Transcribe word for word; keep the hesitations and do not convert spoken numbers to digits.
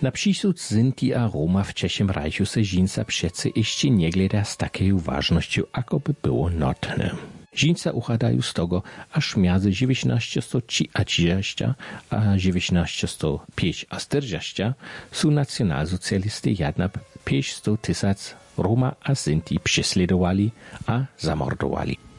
Na przysud Sinti a Roma w Czesiem Rajchu se žinca přece ještě niegleda z takeju ważnością, ako by było notne. Žinca uchadajú z toho, až między dziewiętnaście trzy a dziewiętnaście pięć a czterdzieści są nacjonalsocjalisty jednak pięćset tysięcy Roma a Sinti prześladowali a zamordowali.